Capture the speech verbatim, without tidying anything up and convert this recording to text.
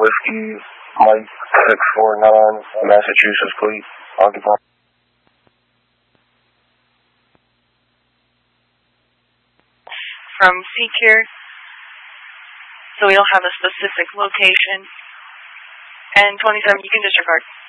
Whiskey, Mike six four nine, Massachusetts, please. Occupy. From Secure, so we don't have a specific location. And twenty-seven, you can disregard.